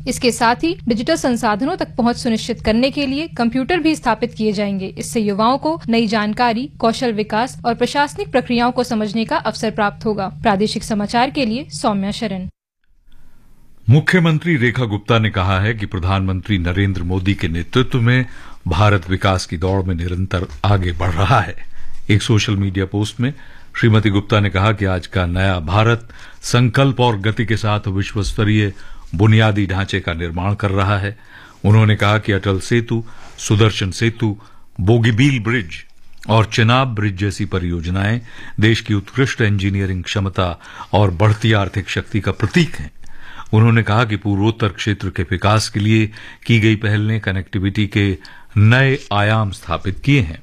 इसके साथ ही डिजिटल संसाधनों तक पहुंच सुनिश्चित करने के लिए कंप्यूटर भी स्थापित किए जाएंगे। इससे युवाओं को नई जानकारी, कौशल विकास और प्रशासनिक प्रक्रियाओं को समझने का अवसर प्राप्त होगा। प्रादेशिक समाचार के लिए सौम्या शरण। मुख्यमंत्री रेखा गुप्ता ने कहा है कि प्रधानमंत्री नरेंद्र मोदी के नेतृत्व में भारत विकास की दौड़ में निरंतर आगे बढ़ रहा है। एक सोशल मीडिया पोस्ट में श्रीमती गुप्ता ने कहा कि आज का नया भारत संकल्प और गति के साथ विश्व स्तरीय बुनियादी ढांचे का निर्माण कर रहा है। उन्होंने कहा कि अटल सेतु, सुदर्शन सेतु, बोगीबील ब्रिज और चिनाब ब्रिज जैसी परियोजनाएं देश की उत्कृष्ट इंजीनियरिंग क्षमता और बढ़ती आर्थिक शक्ति का प्रतीक हैं। उन्होंने कहा कि पूर्वोत्तर क्षेत्र के विकास के लिए की गई पहल ने कनेक्टिविटी के नए आयाम स्थापित किए हैं।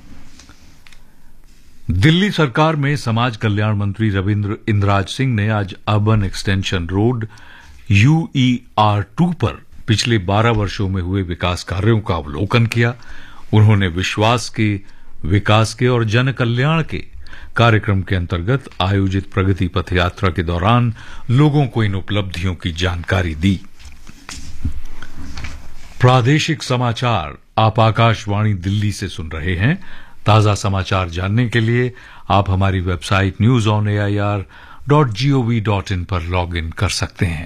दिल्ली सरकार में समाज कल्याण मंत्री रविंद्र इंद्राज सिंह ने आज अर्बन एक्सटेंशन रोड UER2 पर पिछले 12 वर्षों में हुए विकास कार्यों का अवलोकन किया। उन्होंने विश्वास के, विकास के और जन कल्याण के कार्यक्रम के अंतर्गत आयोजित प्रगति पथ यात्रा के दौरान लोगों को इन उपलब्धियों की जानकारी दी। प्रादेशिक समाचार आप आकाशवाणी दिल्ली से सुन रहे हैं। ताजा समाचार जानने के लिए आप हमारी वेबसाइट newsonair.gov.in पर लॉग इन कर सकते हैं।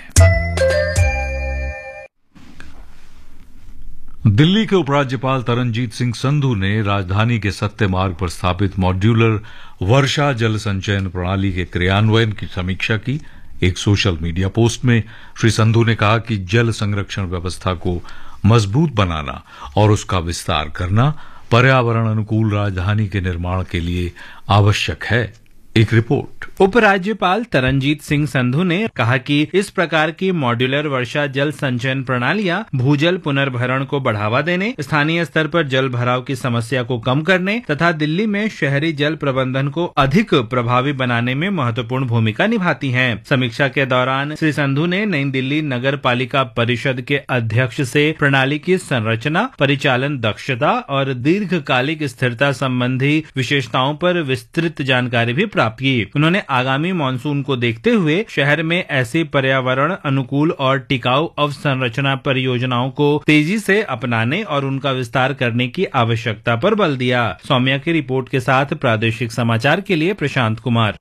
दिल्ली के उपराज्यपाल तरनजीत सिंह संधू ने राजधानी के सत्य मार्ग पर स्थापित मॉड्यूलर वर्षा जल संचयन प्रणाली के क्रियान्वयन की समीक्षा की। एक सोशल मीडिया पोस्ट में श्री संधू ने कहा कि जल संरक्षण व्यवस्था को मजबूत बनाना और उसका विस्तार करना पर्यावरण अनुकूल राजधानी के निर्माण के लिए आवश्यक है। एक रिपोर्ट। उपराज्यपाल तरनजीत सिंह संधू ने कहा कि इस प्रकार की मॉड्यूलर वर्षा जल संचयन प्रणालियां भूजल पुनर्भरण को बढ़ावा देने, स्थानीय स्तर पर जल भराव की समस्या को कम करने तथा दिल्ली में शहरी जल प्रबंधन को अधिक प्रभावी बनाने में महत्वपूर्ण भूमिका निभाती हैं। समीक्षा के दौरान श्री संधू ने नई दिल्ली नगर पालिका परिषद के अध्यक्ष से प्रणाली की संरचना, परिचालन दक्षता और दीर्घकालिक स्थिरता संबंधी विशेषताओं पर विस्तृत जानकारी भी प्राप्त की। उन्होंने आगामी मॉनसून को देखते हुए शहर में ऐसी पर्यावरण अनुकूल और टिकाऊ अवसंरचना परियोजनाओं को तेजी से अपनाने और उनका विस्तार करने की आवश्यकता पर बल दिया। सौम्या की रिपोर्ट के साथ प्रादेशिक समाचार के लिए प्रशांत कुमार।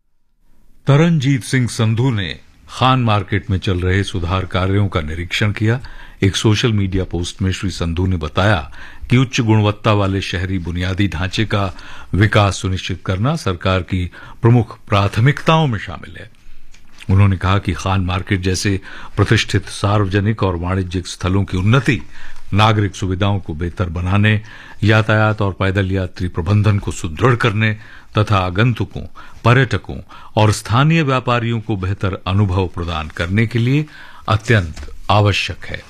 तरनजीत सिंह संधू ने खान मार्केट में चल रहे सुधार कार्यों का निरीक्षण किया। एक सोशल मीडिया पोस्ट में श्री संधू ने बताया कि उच्च गुणवत्ता वाले शहरी बुनियादी ढांचे का विकास सुनिश्चित करना सरकार की प्रमुख प्राथमिकताओं में शामिल है। उन्होंने कहा कि खान मार्केट जैसे प्रतिष्ठित सार्वजनिक और वाणिज्यिक स्थलों की उन्नति, नागरिक सुविधाओं को बेहतर बनाने, यातायात और पैदल यात्री प्रबंधन को सुदृढ़ करने तथा आगंतुकों, पर्यटकों और स्थानीय व्यापारियों को बेहतर अनुभव प्रदान करने के लिए अत्यंत आवश्यक है।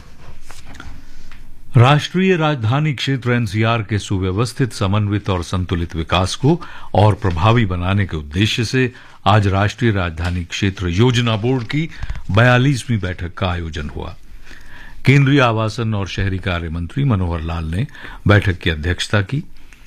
राष्ट्रीय राजधानी क्षेत्र NCR के सुव्यवस्थित, समन्वित और संतुलित विकास को और प्रभावी बनाने के उद्देश्य से आज राष्ट्रीय राजधानी क्षेत्र योजना बोर्ड की 42वीं बैठक का आयोजन हुआ। केंद्रीय आवासन और शहरी कार्य मंत्री मनोहर लाल ने बैठक की अध्यक्षता की।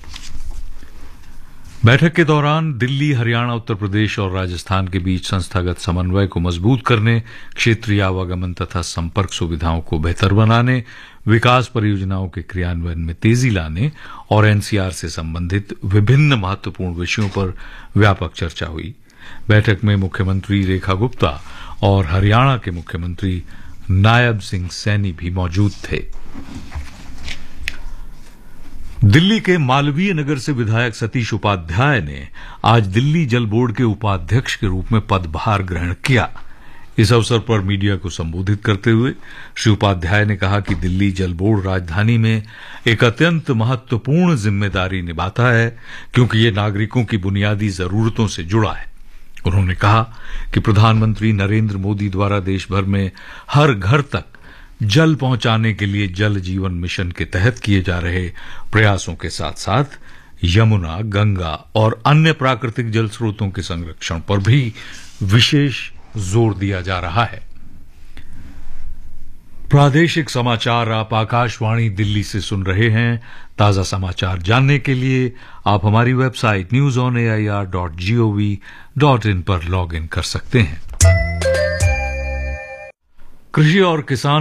बैठक के दौरान दिल्ली, हरियाणा, उत्तर प्रदेश और राजस्थान के बीच संस्थागत समन्वय को मजबूत करने, क्षेत्रीय आवागमन तथा संपर्क सुविधाओं को बेहतर बनाने, विकास परियोजनाओं के क्रियान्वयन में तेजी लाने और NCR से संबंधित विभिन्न महत्वपूर्ण विषयों पर व्यापक चर्चा हुई। बैठक में मुख्यमंत्री रेखा गुप्ता और हरियाणा के मुख्यमंत्री नायब सिंह सैनी भी मौजूद थे। दिल्ली के मालवीय नगर से विधायक सतीश उपाध्याय ने आज दिल्ली जल बोर्ड के उपाध्यक्ष के रूप में पदभार ग्रहण किया। इस अवसर पर मीडिया को संबोधित करते हुए श्री उपाध्याय ने कहा कि दिल्ली जल बोर्ड राजधानी में एक अत्यंत महत्वपूर्ण जिम्मेदारी निभाता है, क्योंकि ये नागरिकों की बुनियादी जरूरतों से जुड़ा है। उन्होंने कहा कि प्रधानमंत्री नरेंद्र मोदी द्वारा देश भर में हर घर तक जल पहुंचाने के लिए जल जीवन मिशन के तहत किए जा रहे प्रयासों के साथ साथ यमुना, गंगा और अन्य प्राकृतिक जल स्रोतों के संरक्षण पर भी विशेष जोर दिया जा रहा है। प्रादेशिक समाचार आप आकाशवाणी दिल्ली से सुन रहे हैं। ताजा समाचार जानने के लिए आप हमारी वेबसाइट newsonair.gov.in पर लॉग इन कर सकते हैं। कृषि और किसान